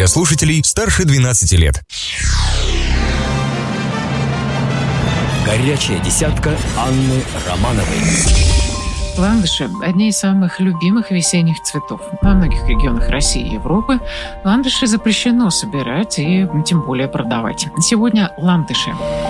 для слушателей старше 12 лет. Горячая десятка Анны Романовой. Ландыши – одни из самых любимых весенних цветов. Во многих регионах России и Европы ландыши запрещено собирать и тем более продавать. Сегодня ландыши.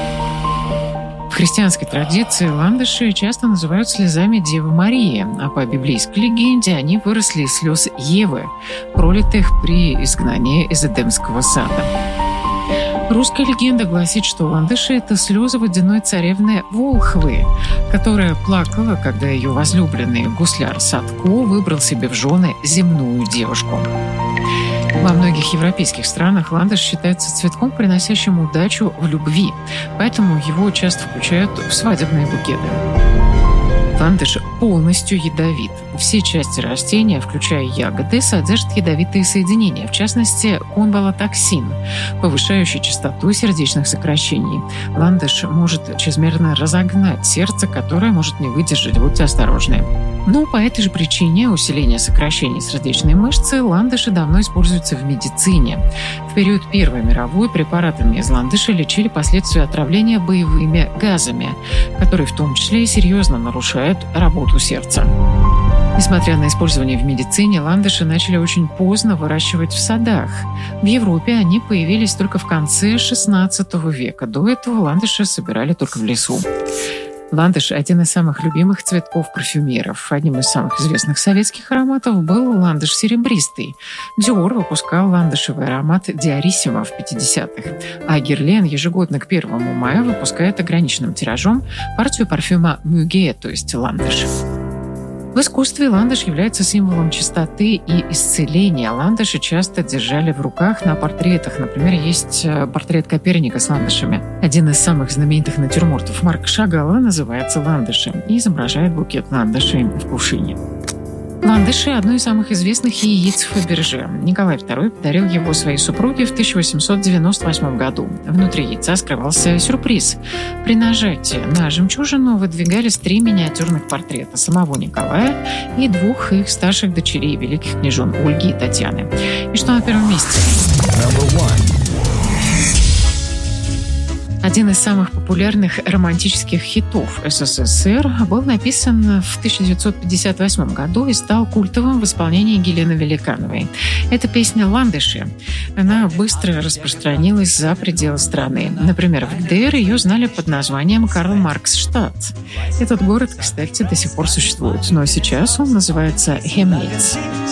В христианской традиции ландыши часто называют слезами Девы Марии, а по библейской легенде они выросли из слез Евы, пролитых при изгнании из Эдемского сада. Русская легенда гласит, что ландыши – это слезы водяной царевны Волхвы, которая плакала, когда ее возлюбленный гусляр Садко выбрал себе в жены земную девушку. Во многих европейских странах ландыш считается цветком, приносящим удачу в любви, поэтому его часто включают в свадебные букеты. Ландыш полностью ядовит. Все части растения, включая ягоды, содержат ядовитые соединения, в частности, конвалотоксин, повышающий частоту сердечных сокращений. Ландыш может чрезмерно разогнать сердце, которое может не выдержать, будьте осторожны. Но по этой же причине усиления сокращений сердечной мышцы ландыши давно используются в медицине. В период Первой мировой препаратами из ландыша лечили последствия отравления боевыми газами, которые в том числе и серьезно нарушают работу сердца. Несмотря на использование в медицине, ландыши начали очень поздно выращивать в садах. В Европе они появились только в конце XVI века. До этого ландыши собирали только в лесу. Ландыш – один из самых любимых цветков парфюмеров. Одним из самых известных советских ароматов был ландыш серебристый. Диор выпускал ландышевый аромат Диориссимо в 50-х. А Герлен ежегодно к 1 мая выпускает ограниченным тиражом партию парфюма Мюге, то есть ландыш. В искусстве ландыш является символом чистоты и исцеления. Ландыши часто держали в руках на портретах. Например, есть портрет Коперника с ландышами. Один из самых знаменитых натюрмортов Марка Шагала называется «Ландыши» и изображает букет ландышей в кувшине. Ландыши – одно из самых известных яиц Фаберже. Николай II подарил его своей супруге в 1898 году. Внутри яйца скрывался сюрприз. При нажатии на жемчужину выдвигались 3 миниатюрных портрета самого Николая и 2 их старших дочерей, великих княжон Ольги и Татьяны. И что на первом месте? Один из самых популярных романтических хитов СССР был написан в 1958 году и стал культовым в исполнении Елены Великановой. Это песня «Ландыши». Она быстро распространилась за пределы страны. Например, в ГДР ее знали под названием Карл-Маркс-штадт. Этот город, кстати, до сих пор существует, но сейчас он называется Хемниц.